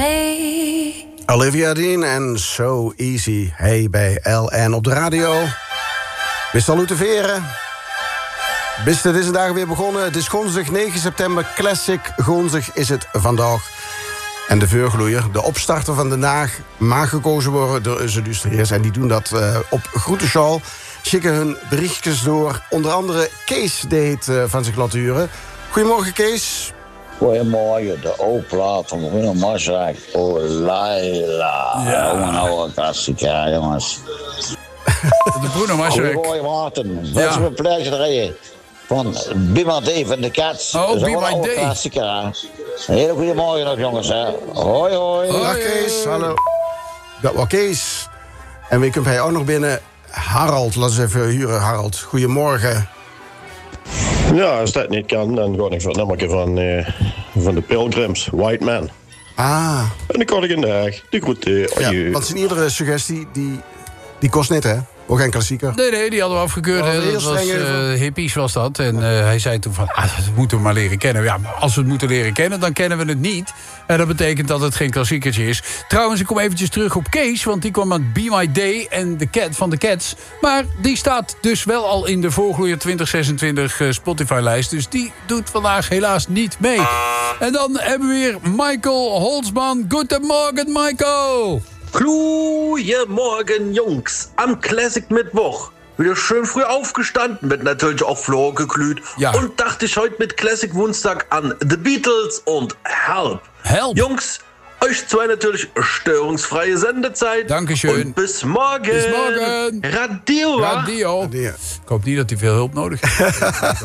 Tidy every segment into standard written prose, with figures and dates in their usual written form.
me. Olivia Dean en So Easy. Hey bij LN op de radio. We saluteren. Bist, het is een dag weer begonnen. Het is Gonzig, 9 september. Classic Gonzig is het vandaag. En de vuurgloeier, de opstarter van de Naag, mag gekozen worden door onze illustriers. En die doen dat op groetenschaal. Schikken hun berichtjes door. Onder andere Kees deed van zich laten huren. Goedemorgen, Kees. Goedemorgen, de O-plaat van Bruno Mars. Oh, Laila. Ja. Een oude klassieker, jongens. De Bruno Mars. Goedemorgen, Maarten. Wat is mijn plekje rijden? Van Be My Day van de Cats. Oh, Be My Day. Klassieker, hè? Een hele goede morgen nog, jongens. Hè? Hoi, hoi. Dag, Kees. Hallo. Dat was Kees. En wie komt hij ook nog binnen? Harald. Laten we even huren, Harald. Goedemorgen. Ja, als dat niet kan, dan ga ik voor het nummertje van de Pilgrims, White Man. Ah. En dan kon ik in de Haag. Die groet, ja, want zijn iedere suggestie, die kost niet, hè? Ook geen klassieker. Nee, die hadden we afgekeurd. Dat was hippies was dat. En hij zei toen van, dat moeten we maar leren kennen. Ja, maar als we het moeten leren kennen, dan kennen we het niet. En dat betekent dat het geen klassiekertje is. Trouwens, ik kom eventjes terug op Kees, want die kwam met Be My Day en de Cat van de Cats. Maar die staat dus wel al in de Voorgloeier 2026 Spotify-lijst. Dus die doet vandaag helaas niet mee. En dan hebben we weer Michael Holzman. Goedemorgen, Michael. Goedemorgen, Jungs. Am Classic Mittwoch. Wieder schön früh aufgestanden, wird natürlich auch Flor geglüht. Ja. Und dachte ich heute mit Classic Woensdag an The Beatles und Help. Help. Jungs, euch zwei natürlich störungsfreie Sendezeit. Dankeschön. Und bis morgen. Bis morgen. Radio. Radio. Ik hoop niet dat hij veel hulp nodig heeft.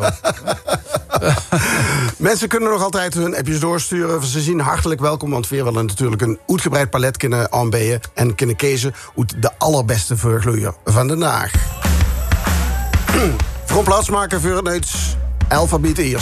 Mensen kunnen nog altijd hun appjes doorsturen. Ze zien hartelijk welkom, want we willen natuurlijk een uitgebreid palet kunnen aanbieden en kunnen kiezen uit de allerbeste vergloeier van de Naag. Voor een plaatsmaker voor het alfabet hier.